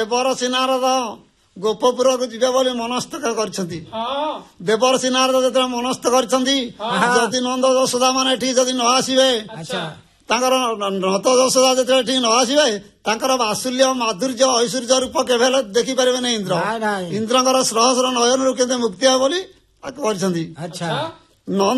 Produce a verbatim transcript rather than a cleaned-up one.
ଦେବର୍ଷି ନାରଦ ଗୋପପୁରକୁ ଯିବେ ବୋଲି ମନସ୍ଥ କରିଛନ୍ତି। ଦେବର୍ଷି ନାରଦ ଯେତେବେଳେ ମନସ୍ଥ କରିଛନ୍ତି ଯଦି ନନ୍ଦ ଯଶୋଦା ମାନେ ଏଠି ଯଦି ନ ଆସିବେ ତାଙ୍କର ନତ ଯଶୋଦା ଯେତେବେଳେ ଏଠି ନ ଆସିବେ ତାଙ୍କର ବାସୁଲ୍ୟ ମାଧୁର୍ଯ୍ୟ ଐଶ୍ୱର୍ଯ୍ୟ ରୂପ କେବେ ହେଲେ ଦେଖିପାରିବେନି ଇନ୍ଦ୍ର। ଇନ୍ଦ୍ରଙ୍କର ସହସ୍ର ନୟନରୁ କେତେ ମୁକ୍ତି ହେବ ବୋଲି କରିଛନ୍ତି।